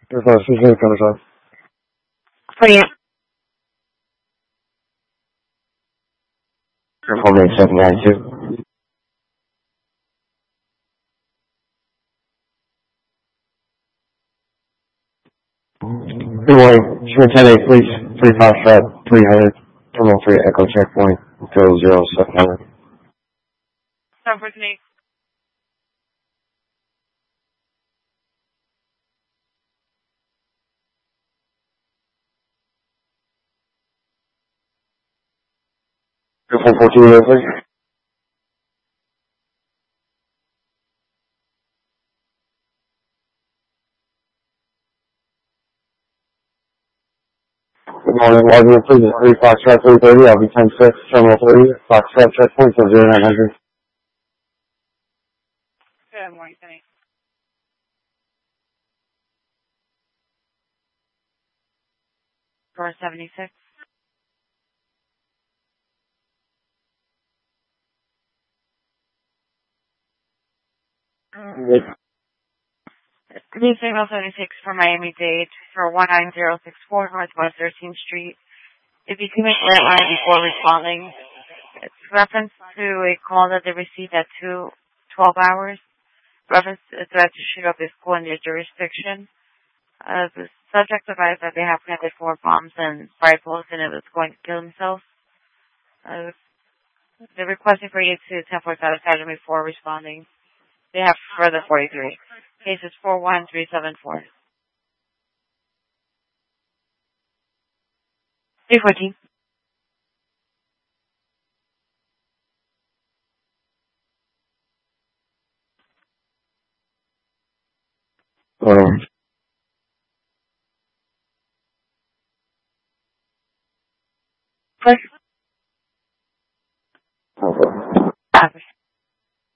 There's no CC comes up. 28. Hold me 792. Good morning. Sure 10-8, please. 35 shot, 300. Terminal 3 Echo checkpoint. Go 0700. San Francisco. Go 442, please. Good morning. Login, please. 35 shot, 330. I'll be 10-6. Terminal 3. Fox shot checkpoint. Go 0900. Good morning, Sunny. For 76. New signal 76 for Miami-Dade for 19064 Northwest 13th Street. If you commit red line before responding, it's reference to a call that they received at 12 hours. Reference to threat to shoot up a school in their jurisdiction. The subject advised that they have planted 4 bombs and rifles and it was going to kill themselves. They're requesting for you to 10-4 satisfied before responding. They have further 43. Cases 41374. 314. First